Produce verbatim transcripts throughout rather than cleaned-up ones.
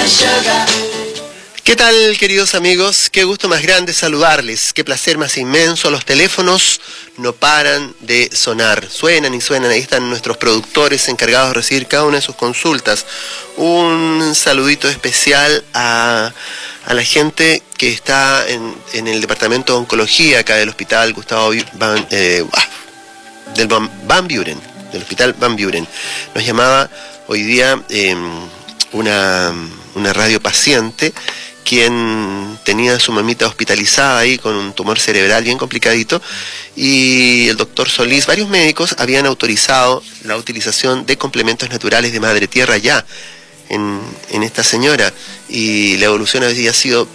¿Qué tal, queridos amigos? Qué gusto más grande saludarles, qué placer más inmenso. Los teléfonos no paran de sonar, suenan y suenan. Ahí están nuestros productores encargados de recibir cada una de sus consultas. Un saludito especial a, a la gente que está en, en el departamento de oncología acá del hospital Gustavo Van, eh, del Van, Van Buren, del hospital Van Buren. Nos llamaba hoy día eh, una, una radio paciente quien tenía a su mamita hospitalizada ahí con un tumor cerebral bien complicadito, y el doctor Solís, varios médicos habían autorizado la utilización de complementos naturales de madre tierra ya en, en esta señora, y la evolución había sido,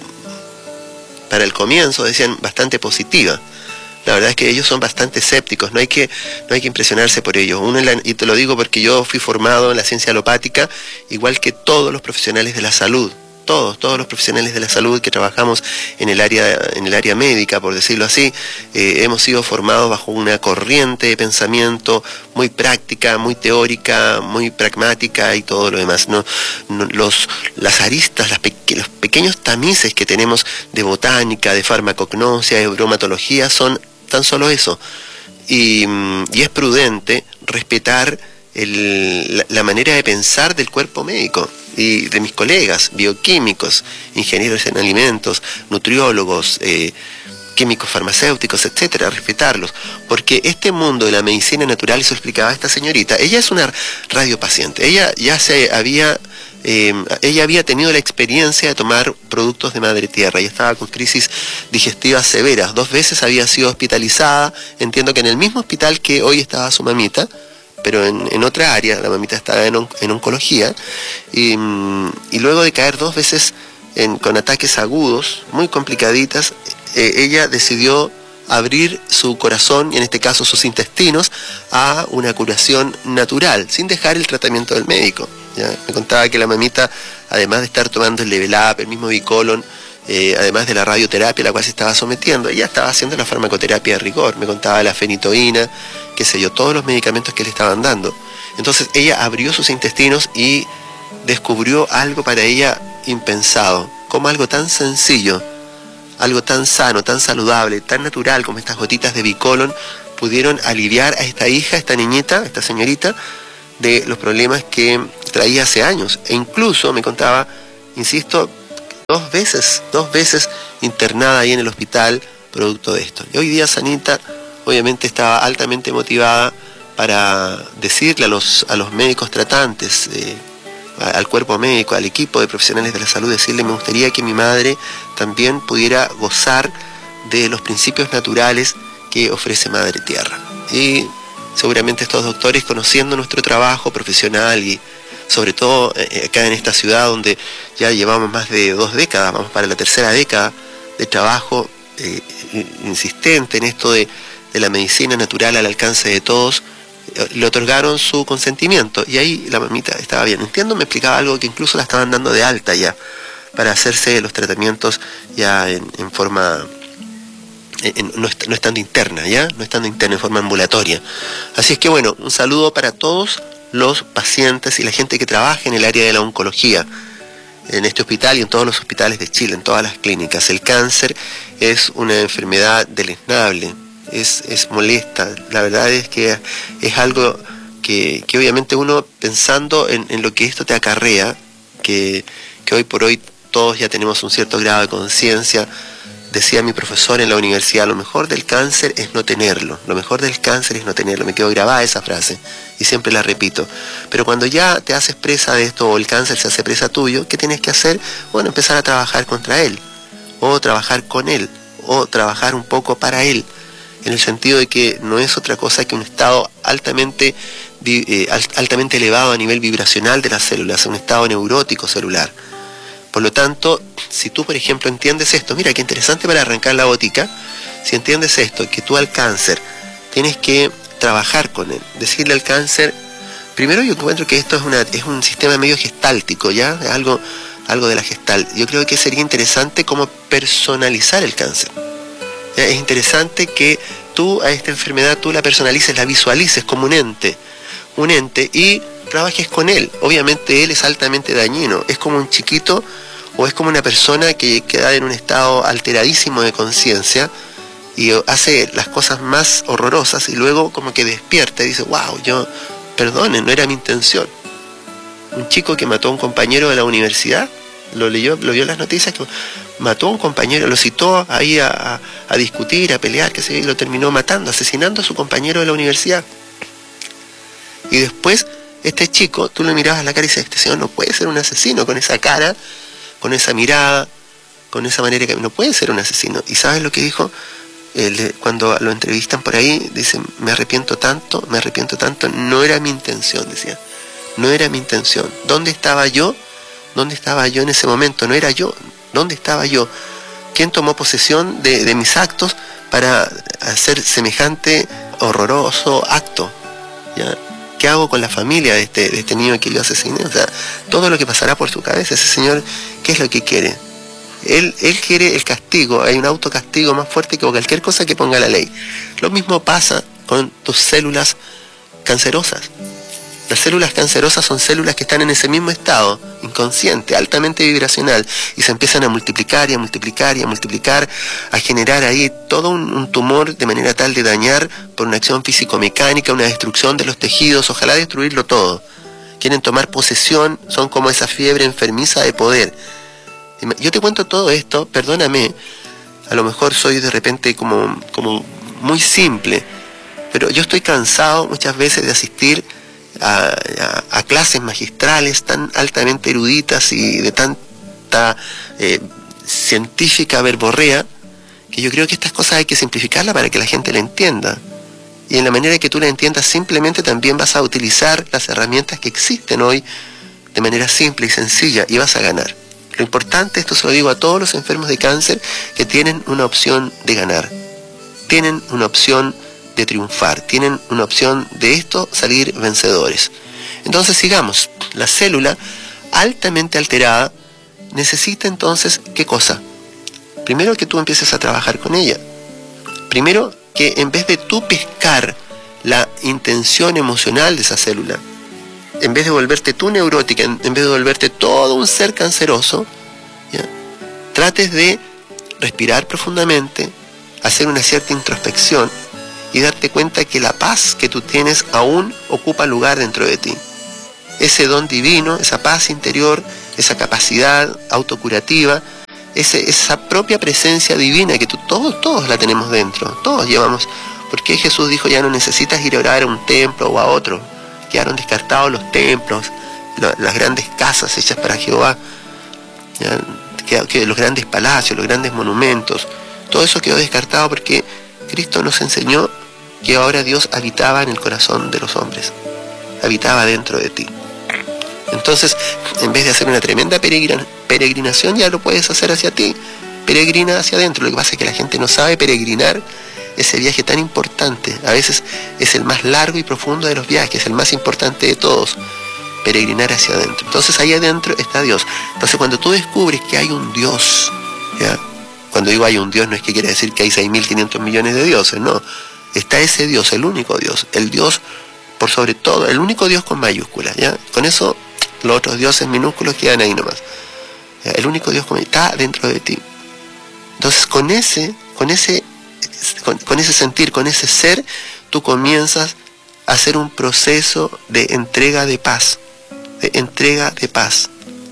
para el comienzo decían, bastante positiva. La verdad es que ellos son bastante escépticos, no hay que, no hay que impresionarse por ellos. Uno en la, y te lo digo porque yo fui formado en la ciencia alopática, igual que todos los profesionales de la salud. Todos, todos los profesionales de la salud que trabajamos en el área, en el área médica, por decirlo así, eh, hemos sido formados bajo una corriente de pensamiento muy práctica, muy teórica, muy pragmática y todo lo demás. No, no, los, las aristas, las pe los pequeños tamices que tenemos de botánica, de farmacognosia, de bromatología, son tan solo eso. Y, y es prudente respetar el, la, la manera de pensar del cuerpo médico y de mis colegas, bioquímicos, ingenieros en alimentos, nutriólogos, eh, químicos farmacéuticos, etcétera, respetarlos, porque este mundo de la medicina natural, eso explicaba esta señorita, ella es una radiopaciente, ella ya se había, eh, ella había tenido la experiencia de tomar productos de madre tierra, y estaba con crisis digestivas severas, dos veces había sido hospitalizada, entiendo que en el mismo hospital que hoy estaba su mamita, pero en, en otra área, la mamita estaba en, on, en oncología, y, y luego de caer dos veces en, con ataques agudos, muy complicaditas, eh, ella decidió abrir su corazón, y en este caso sus intestinos, a una curación natural, sin dejar el tratamiento del médico. ¿Ya? Me contaba que la mamita, además de estar tomando el Level Up, el mismo Bicolon, Eh, además de la radioterapia a la cual se estaba sometiendo, ella estaba haciendo la farmacoterapia de rigor, me contaba la fenitoína, qué sé yo, todos los medicamentos que le estaban dando. Entonces ella abrió sus intestinos y descubrió algo para ella impensado, como algo tan sencillo, algo tan sano, tan saludable, tan natural como estas gotitas de Bicolon pudieron aliviar a esta hija, a esta niñita, a esta señorita, de los problemas que traía hace años. E incluso me contaba, insisto, dos veces, dos veces internada ahí en el hospital producto de esto. Y hoy día Sanita obviamente estaba altamente motivada para decirle a los, a los médicos tratantes, eh, al cuerpo médico, al equipo de profesionales de la salud, decirle, me gustaría que mi madre también pudiera gozar de los principios naturales que ofrece Madre Tierra. Y seguramente estos doctores, conociendo nuestro trabajo profesional y sobre todo eh, acá en esta ciudad donde ya llevamos más de dos décadas, vamos para la tercera década de trabajo eh, insistente en esto de, de la medicina natural al alcance de todos, eh, le otorgaron su consentimiento, y ahí la mamita estaba bien. Entiendo, me explicaba algo que incluso la estaban dando de alta ya, para hacerse los tratamientos ya en, en forma, en, en, no, no estando interna, ya, no estando interna, en forma ambulatoria. Así es que bueno, un saludo para todos los pacientes y la gente que trabaja en el área de la oncología, en este hospital y en todos los hospitales de Chile, en todas las clínicas. El cáncer es una enfermedad deleznable, es, es molesta, la verdad es que es algo que, que obviamente uno, pensando en, en lo que esto te acarrea, que, que hoy por hoy todos ya tenemos un cierto grado de conciencia. Decía mi profesor en la universidad, lo mejor del cáncer es no tenerlo, lo mejor del cáncer es no tenerlo, me quedó grabada esa frase y siempre la repito. Pero cuando ya te haces presa de esto, o el cáncer se hace presa tuyo, ¿qué tienes que hacer? Bueno, empezar a trabajar contra él, o trabajar con él, o trabajar un poco para él, en el sentido de que no es otra cosa que un estado altamente, eh, altamente elevado a nivel vibracional de las células, un estado neurótico celular. Por lo tanto, si tú, por ejemplo, entiendes esto, mira qué interesante para arrancar la botica, si entiendes esto, que tú al cáncer tienes que trabajar con él, decirle al cáncer, primero yo encuentro que esto es, una, es un sistema medio gestáltico, ¿ya? Es algo, algo de la gestal. Yo creo que sería interesante como personalizar el cáncer. ¿Ya? Es interesante que tú a esta enfermedad tú la personalices, la visualices como un ente, un ente, y trabajes con él. Obviamente él es altamente dañino, es como un chiquito o es como una persona que queda en un estado alteradísimo de conciencia y hace las cosas más horrorosas y luego como que despierta y dice, wow, yo, perdonen, no era mi intención. Un chico que mató a un compañero de la universidad, lo leyó, lo vio en las noticias, que mató a un compañero, lo citó ahí a, a, a discutir, a pelear, que se, y lo terminó matando, asesinando a su compañero de la universidad. Y después, este chico, tú le mirabas a la cara y dices, este señor no puede ser un asesino, con esa cara, con esa mirada, con esa manera que no puede ser un asesino. ¿Y sabes lo que dijo? Él, cuando lo entrevistan por ahí, dice, me arrepiento tanto, me arrepiento tanto, no era mi intención, decía, no era mi intención. ¿Dónde estaba yo? ¿Dónde estaba yo en ese momento? No era yo. ¿Dónde estaba yo? ¿Quién tomó posesión de, de mis actos para hacer semejante horroroso acto? ¿Ya? ¿Qué hago con la familia de este, de este niño que yo asesiné? O sea, todo lo que pasará por su cabeza, ese señor, ¿qué es lo que quiere? Él, él quiere el castigo, hay un autocastigo más fuerte que cualquier cosa que ponga la ley. Lo mismo pasa con tus células cancerosas. Las células cancerosas son células que están en ese mismo estado, inconsciente, altamente vibracional, y se empiezan a multiplicar y a multiplicar y a multiplicar, a generar ahí todo un, un tumor de manera tal de dañar por una acción físico-mecánica, una destrucción de los tejidos, ojalá destruirlo todo. Quieren tomar posesión, son como esa fiebre enfermiza de poder. Yo te cuento todo esto, perdóname, a lo mejor soy de repente como, como muy simple, pero yo estoy cansado muchas veces de asistir A, a, a clases magistrales tan altamente eruditas y de tanta eh, científica verborrea, que yo creo que estas cosas hay que simplificarlas para que la gente la entienda. Y en la manera que tú la entiendas, simplemente también vas a utilizar las herramientas que existen hoy de manera simple y sencilla y vas a ganar. Lo importante, esto se lo digo a todos los enfermos de cáncer, que tienen una opción de ganar, tienen una opción de triunfar, tienen una opción de esto salir vencedores. Entonces sigamos, la célula altamente alterada necesita entonces, ¿qué cosa? Primero que tú empieces a trabajar con ella, primero que en vez de tú pescar la intención emocional de esa célula, en vez de volverte tú neurótica, en, en vez de volverte todo un ser canceroso, ¿ya? Trates de respirar profundamente, hacer una cierta introspección y darte cuenta que la paz que tú tienes aún ocupa lugar dentro de ti. Ese don divino, esa paz interior, esa capacidad autocurativa, ese, esa propia presencia divina que tú, todos, todos la tenemos dentro, todos llevamos. Porque Jesús dijo, ya no necesitas ir a orar a un templo o a otro. Quedaron descartados los templos, lo, las grandes casas hechas para Jehová, ¿ya? Que, que los grandes palacios, los grandes monumentos, todo eso quedó descartado porque Cristo nos enseñó que ahora Dios habitaba en el corazón de los hombres, habitaba dentro de ti. Entonces, en vez de hacer una tremenda peregrina, peregrinación, ya lo puedes hacer hacia ti, peregrina hacia adentro. Lo que pasa es que la gente no sabe peregrinar ese viaje tan importante. A veces es el más largo y profundo de los viajes, el más importante de todos, peregrinar hacia adentro. Entonces ahí adentro está Dios. Entonces cuando tú descubres que hay un Dios, ¿ya? Cuando digo hay un Dios no es que quiere decir que hay seis mil quinientos millones de dioses, no. Está ese Dios, el único Dios, el Dios por sobre todo, el único Dios con mayúsculas, ¿ya? Con eso los otros dioses minúsculos quedan ahí nomás. ¿Ya? El único Dios con está dentro de ti. Entonces con ese, con ese, con, con ese sentir, con ese ser, tú comienzas a hacer un proceso de entrega de paz, de entrega de paz.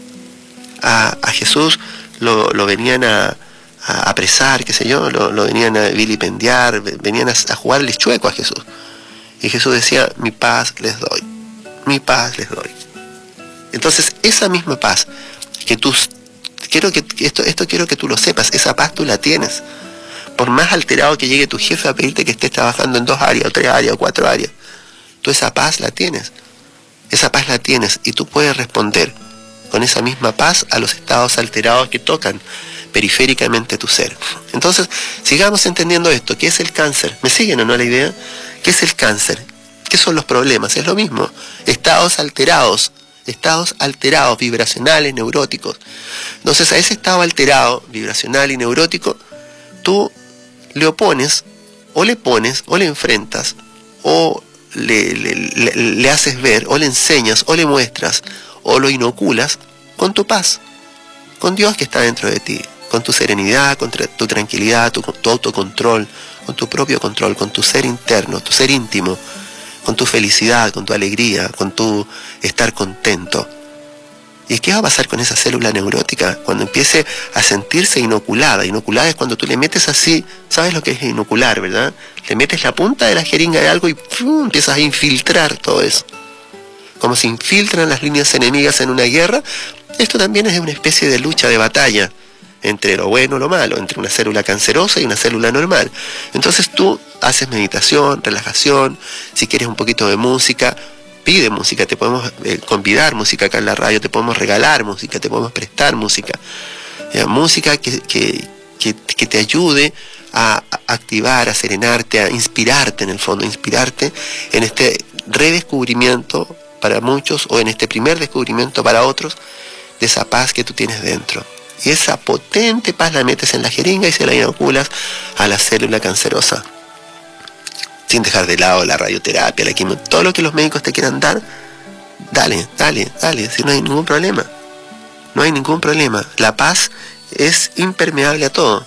A, a Jesús lo, lo venían a a apresar, qué sé yo, lo, lo venían a vilipendiar, venían a, a jugarles chueco a Jesús. Y Jesús decía, mi paz les doy, mi paz les doy. Entonces, esa misma paz, que tú, quiero que, esto, esto quiero que tú lo sepas, esa paz tú la tienes. Por más alterado que llegue tu jefe a pedirte que estés trabajando en dos áreas, o tres áreas, o cuatro áreas, tú esa paz la tienes. Esa paz la tienes y tú puedes responder con esa misma paz a los estados alterados que tocan periféricamente tu ser. Entonces, sigamos entendiendo esto. ¿Qué es el cáncer? ¿Me siguen o no la idea? ¿Qué es el cáncer? ¿Qué son los problemas? Es lo mismo. Estados alterados, estados alterados, vibracionales, neuróticos. Entonces, a ese estado alterado, vibracional y neurótico, tú le opones, o le pones, o le enfrentas, o le, le, le, le haces ver, o le enseñas, o le muestras, o lo inoculas con tu paz, con Dios que está dentro de ti, con tu serenidad, con tu tranquilidad, tu, tu autocontrol, con tu propio control, con tu ser interno, tu ser íntimo, con tu felicidad, con tu alegría, con tu estar contento. ¿Y qué va a pasar con esa célula neurótica? Cuando empiece a sentirse inoculada. Inoculada es cuando tú le metes así, ¿sabes lo que es inocular, verdad? Le metes la punta de la jeringa de algo y ¡pum!, empiezas a infiltrar todo eso. Como se infiltran las líneas enemigas en una guerra, esto también es una especie de lucha, de batalla entre lo bueno y lo malo, entre una célula cancerosa y una célula normal. Entonces tú haces meditación, relajación, si quieres un poquito de música, pide música, te podemos eh, convidar música acá en la radio, te podemos regalar música, te podemos prestar música. Eh, música que, que, que, que te ayude a, a activar, a serenarte, a inspirarte en el fondo, inspirarte en este redescubrimiento para muchos, o en este primer descubrimiento para otros, de esa paz que tú tienes dentro. Y esa potente paz la metes en la jeringa y se la inoculas a la célula cancerosa. Sin dejar de lado la radioterapia, la quimio, todo lo que los médicos te quieran dar, dale, dale, dale, si no hay ningún problema. No hay ningún problema. La paz es impermeable a todo.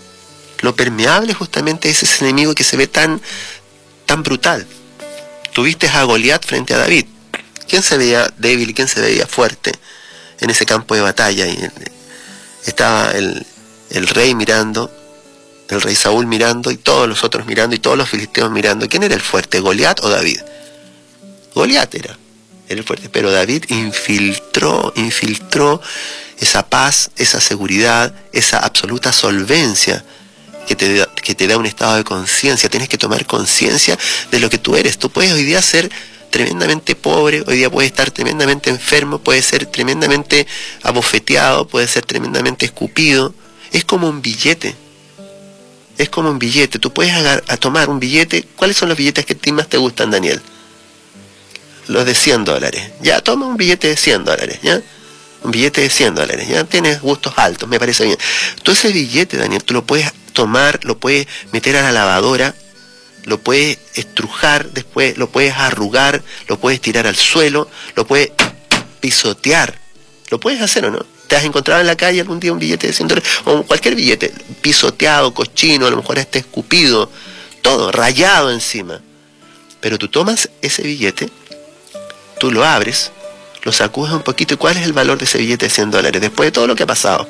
Lo permeable justamente es ese enemigo que se ve tan, tan brutal. Tuviste a Goliat frente a David. ¿Quién se veía débil y quién se veía fuerte en ese campo de batalla? Y estaba el, el rey mirando, el rey Saúl mirando, y todos los otros mirando, y todos los filisteos mirando. ¿Quién era el fuerte, Goliat o David? Goliat era, era el fuerte, pero David infiltró, infiltró esa paz, esa seguridad, esa absoluta solvencia que te da, que te da un estado de conciencia. Tienes que tomar conciencia de lo que tú eres. Tú puedes hoy día ser tremendamente pobre, hoy día puedes estar tremendamente enfermo, puedes ser tremendamente abofeteado, puedes ser tremendamente escupido. Es como un billete. Es como un billete. Tú puedes agar, a tomar un billete. ¿Cuáles son los billetes que a ti más te gustan, Daniel? Los de cien dólares. Ya, toma un billete de cien dólares, ¿ya? Un billete de cien dólares, ¿ya? Tienes gustos altos, me parece bien. Tú ese billete, Daniel, tú lo puedes tomar, lo puedes meter a la lavadora, lo puedes estrujar, después lo puedes arrugar, lo puedes tirar al suelo, lo puedes pisotear. ¿Lo puedes hacer o no? ¿Te has encontrado en la calle algún día un billete de cien dólares? O cualquier billete, pisoteado, cochino, a lo mejor este escupido, todo, rayado encima. Pero tú tomas ese billete, tú lo abres, lo sacudes un poquito, ¿y cuál es el valor de ese billete de cien dólares? Después de todo lo que ha pasado.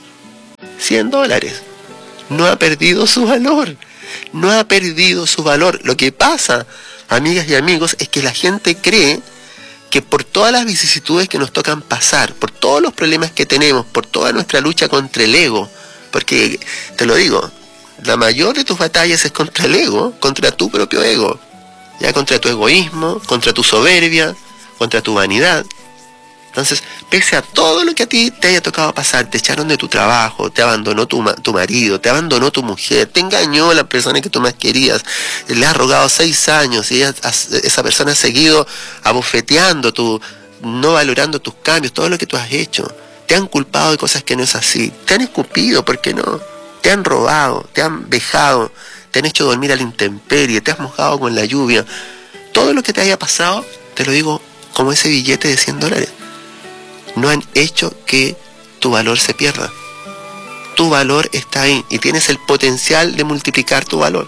cien dólares. No ha perdido su valor. No ha perdido su valor. Lo que pasa, amigas y amigos, es que la gente cree que por todas las vicisitudes que nos tocan pasar, por todos los problemas que tenemos, por toda nuestra lucha contra el ego, porque, te lo digo, la mayor de tus batallas es contra el ego, contra tu propio ego, ya, contra tu egoísmo, contra tu soberbia, contra tu vanidad. Entonces, pese a todo lo que a ti te haya tocado pasar, te echaron de tu trabajo, te abandonó tu, ma tu marido, te abandonó tu mujer, te engañó la persona que tú más querías, le has rogado seis años y ella, esa persona ha seguido abofeteando, tu, no valorando tus cambios, todo lo que tú has hecho. Te han culpado de cosas que no es así, te han escupido, ¿por qué no? Te han robado, te han vejado, te han hecho dormir a la intemperie, te has mojado con la lluvia. Todo lo que te haya pasado, te lo digo como ese billete de cien dólares. No han hecho que tu valor se pierda. Tu valor está ahí y tienes el potencial de multiplicar tu valor.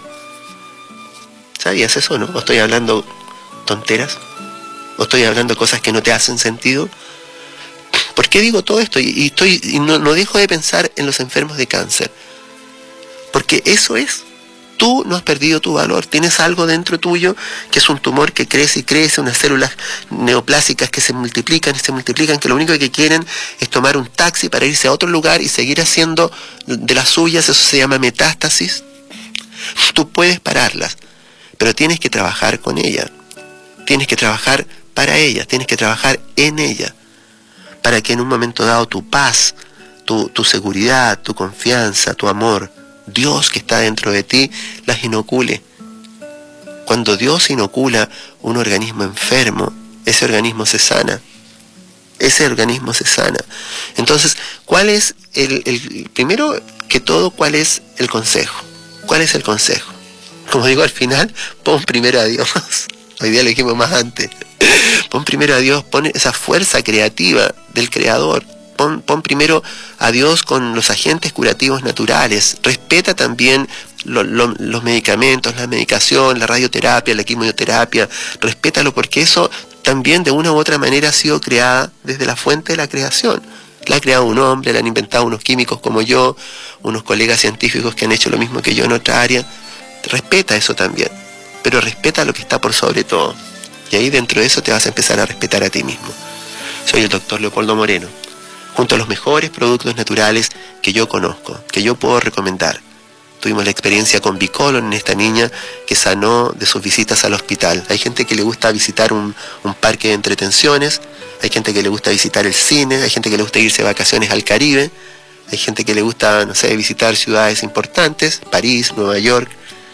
¿Sabías eso, no? ¿O estoy hablando tonteras? ¿O estoy hablando cosas que no te hacen sentido? ¿Por qué digo todo esto? Y, estoy, y no, no dejo de pensar en los enfermos de cáncer. Porque eso es. Tú no has perdido tu valor, tienes algo dentro tuyo que es un tumor que crece y crece, unas células neoplásicas que se multiplican y se multiplican, que lo único que quieren es tomar un taxi para irse a otro lugar y seguir haciendo de las suyas. Eso se llama metástasis. Tú puedes pararlas, pero tienes que trabajar con ella, tienes que trabajar para ella, tienes que trabajar en ella, para que en un momento dado tu paz, tu, tu seguridad, tu confianza, tu amor, Dios que está dentro de ti, las inocule. Cuando Dios inocula un organismo enfermo, ese organismo se sana. Ese organismo se sana. Entonces, ¿cuál es el, el primero que todo, cuál es el consejo? ¿Cuál es el consejo? Como digo al final, pon primero a Dios. hoy día lo dijimos más antes. Pon primero a Dios, pon esa fuerza creativa del Creador. Pon, pon primero a Dios con los agentes curativos naturales. Respeta también lo, lo, los medicamentos, la medicación, la radioterapia, la quimioterapia. Respétalo, porque eso también de una u otra manera ha sido creada desde la fuente de la creación. La ha creado un hombre, la han inventado unos químicos como yo, unos colegas científicos que han hecho lo mismo que yo en otra área. Respeta eso también, pero respeta lo que está por sobre todo. Y ahí dentro de eso te vas a empezar a respetar a ti mismo. Soy el doctor Leopoldo Moreno, junto a los mejores productos naturales que yo conozco, que yo puedo recomendar. Tuvimos la experiencia con Bicolon en esta niña que sanó de sus visitas al hospital. Hay gente que le gusta visitar un, un parque de entretenciones, hay gente que le gusta visitar el cine, hay gente que le gusta irse de vacaciones al Caribe, hay gente que le gusta, no sé, visitar ciudades importantes, París, Nueva York.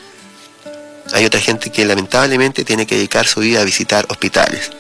Hay otra gente que lamentablemente tiene que dedicar su vida a visitar hospitales.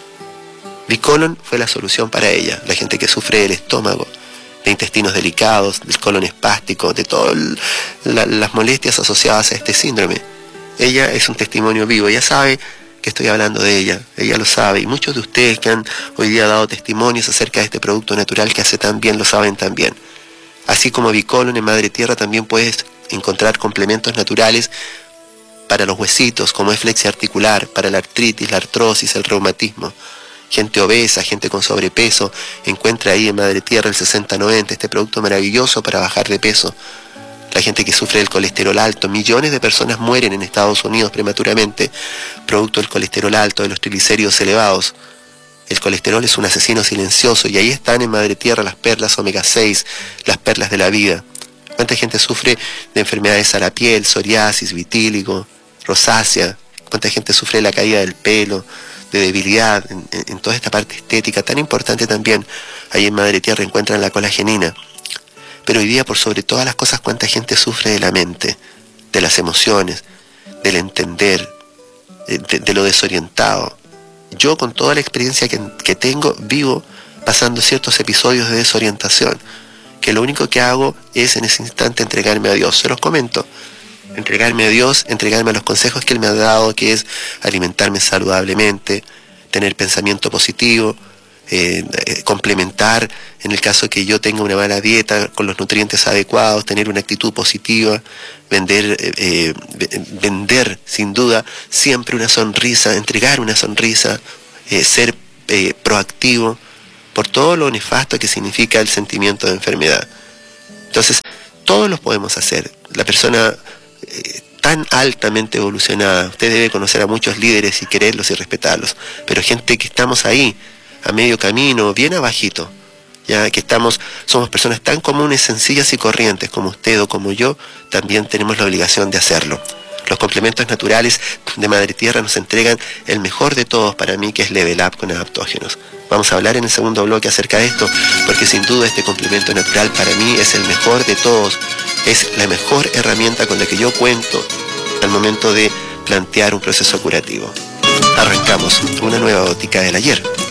Bicolon fue la solución para ella. La gente que sufre del estómago, de intestinos delicados, del colon espástico, de todas la, las molestias asociadas a este síndrome. Ella es un testimonio vivo, ella sabe que estoy hablando de ella, ella lo sabe, y muchos de ustedes que han hoy día dado testimonios acerca de este producto natural que hace tan bien, lo saben también. Así como Bicolon en Madre Tierra también puedes encontrar complementos naturales para los huesitos, como es flexiarticular, para la artritis, la artrosis, el reumatismo. Gente obesa, gente con sobrepeso, encuentra ahí en Madre Tierra el sesenta noventa, este producto maravilloso para bajar de peso. La gente que sufre del colesterol alto, millones de personas mueren en Estados Unidos prematuramente, producto del colesterol alto, de los triglicéridos elevados. El colesterol es un asesino silencioso y ahí están en Madre Tierra las perlas omega seis, las perlas de la vida. ¿Cuánta gente sufre de enfermedades a la piel, psoriasis, vitíligo, rosácea? ¿Cuánta gente sufre de la caída del pelo, de debilidad, en, en toda esta parte estética tan importante también? Ahí en Madre Tierra encuentran la colagenina. Pero hoy día, por sobre todas las cosas, cuánta gente sufre de la mente, de las emociones, del entender, de, de, de lo desorientado. Yo, con toda la experiencia que, que tengo, vivo pasando ciertos episodios de desorientación, que lo único que hago es en ese instante entregarme a Dios. Se los comento. Entregarme a Dios, entregarme a los consejos que Él me ha dado, que es alimentarme saludablemente, tener pensamiento positivo, eh, eh, complementar, en el caso que yo tenga una mala dieta, con los nutrientes adecuados, tener una actitud positiva, vender, eh, eh, vender sin duda siempre una sonrisa, entregar una sonrisa, eh, ser eh, proactivo, por todo lo nefasto que significa el sentimiento de enfermedad. Entonces, todos los podemos hacer. La persona eh, tan altamente evolucionada, usted debe conocer a muchos líderes y quererlos y respetarlos, pero gente que estamos ahí, a medio camino, bien abajito, ya que estamos, somos personas tan comunes, sencillas y corrientes como usted o como yo, también tenemos la obligación de hacerlo. Los complementos naturales de Madre Tierra nos entregan el mejor de todos para mí, que es Level Up con adaptógenos. Vamos a hablar en el segundo bloque acerca de esto, porque sin duda este complemento natural para mí es el mejor de todos, es la mejor herramienta con la que yo cuento al momento de plantear un proceso curativo. Arrancamos una nueva Botica del Ayer.